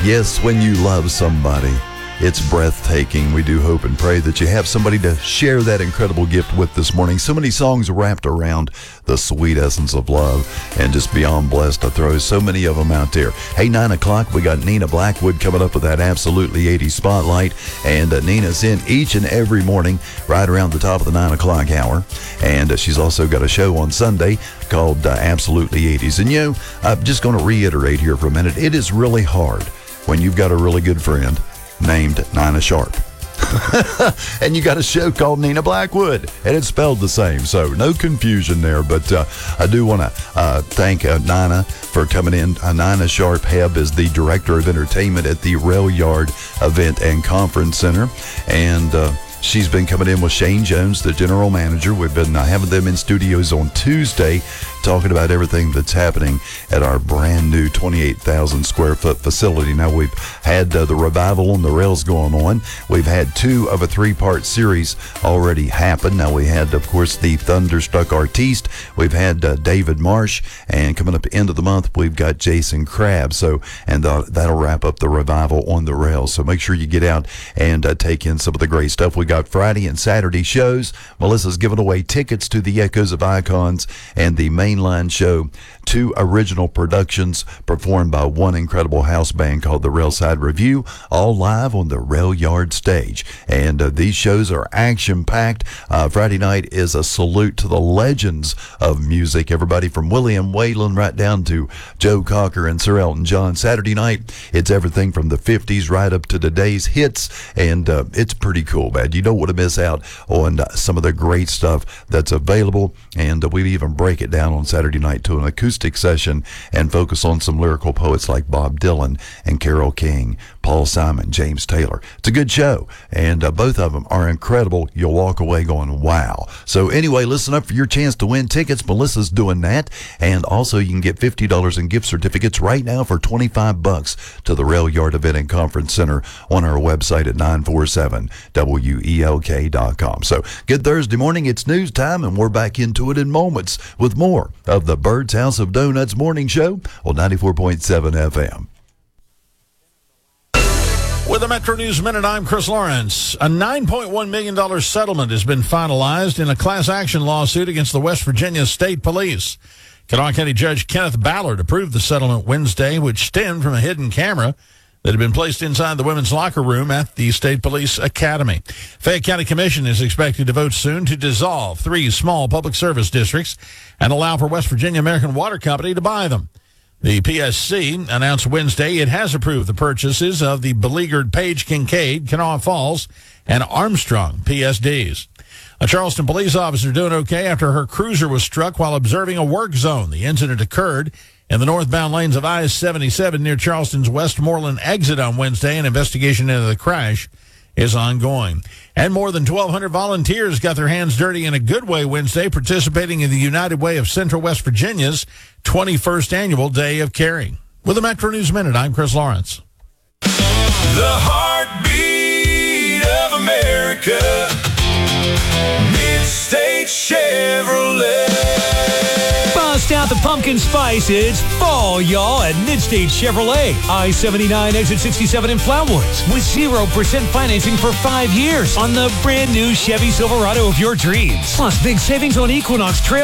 Yes, when you love somebody, it's breathtaking. We do hope and pray that you have somebody to share that incredible gift with this morning. So many songs wrapped around the sweet essence of love, and just beyond blessed to throw so many of them out there. Hey, 9 o'clock, we got Nina Blackwood coming up with that Absolutely 80s Spotlight, and Nina's in each and every morning right around the top of the 9 o'clock hour, and she's also got a show on Sunday called Absolutely 80s. And I'm just going to reiterate here for a minute, it is really hard when you've got a really good friend named Nina Sharp. And you got a show called Nina Blackwood, and it's spelled the same, so no confusion there. But I do want to thank Nina for coming in. Nina Sharp Hebb is the Director of Entertainment at the Rail Yard Event and Conference Center, and she's been coming in with Shane Jones, the General Manager. We've been having them in studios on Tuesday talking about everything that's happening at our brand new 28,000 square foot facility. Now, we've had the revival on the rails going on. We've had 2 of a 3-part series already happen. Now, we had, of course, the Thunderstruck Artiste. We've had David Marsh, and coming up at the end of the month, we've got Jason Crabb. So, and that'll wrap up the revival on the rails. So make sure you get out and take in some of the great stuff. We got Friday and Saturday shows. Melissa's giving away tickets to the Echoes of Icons and the mainline show, 2 original productions performed by one incredible house band called the Railside Review, all live on the Rail Yard stage. And these shows are action-packed. Friday night is a salute to the legends of music, everybody from William Whalen right down to Joe Cocker and Sir Elton John. Saturday night, it's everything from the 50s right up to today's hits, and it's pretty cool, man. You don't want to miss out on some of the great stuff that's available, and we even break it down on Saturday night to an acoustic session and focus on some lyrical poets like Bob Dylan and Carole King, Paul Simon, James Taylor. It's a good show, and both of them are incredible. You'll walk away going, wow. So anyway, listen up for your chance to win tickets. Melissa's doing that, and also you can get $50 in gift certificates right now for $25 to the Rail Yard Event and Conference Center on our website at 947welk.com. So good Thursday morning. It's news time, and we're back into it in moments with more of the Bird's House of Donuts morning show on 94.7 FM. With the Metro News Minute, I'm Chris Lawrence. A $9.1 million settlement has been finalized in a class action lawsuit against the West Virginia State Police. Kanawha County Judge Kenneth Ballard approved the settlement Wednesday, which stemmed from a hidden camera that had been placed inside the women's locker room at the State Police Academy. Fayette County Commission is expected to vote soon to dissolve 3 small public service districts and allow for West Virginia American Water Company to buy them. The PSC announced Wednesday it has approved the purchases of the beleaguered Page Kincaid, Kanawha Falls, and Armstrong PSDs. A Charleston police officer doing okay after her cruiser was struck while observing a work zone. The incident occurred in the northbound lanes of I-77 near Charleston's Westmoreland exit on Wednesday. An investigation into the crash is ongoing. And more than 1,200 volunteers got their hands dirty in a good way Wednesday, participating in the United Way of Central West Virginia's 21st Annual Day of Caring. With the Metro News Minute, I'm Chris Lawrence. The heartbeat of America, Mid-State Chevrolet. Bust out the pumpkin spice. It's fall, y'all, at Mid-State Chevrolet. I-79 exit 67 in Flowood with 0% financing for 5 years on the brand new Chevy Silverado of your dreams. Plus big savings on Equinox Trail